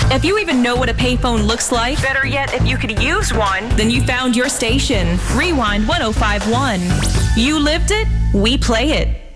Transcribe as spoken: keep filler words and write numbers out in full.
If you even know what a payphone looks like, Better yet, if you could use one. then you found your station. Rewind one oh five point one. You lived it, we play it.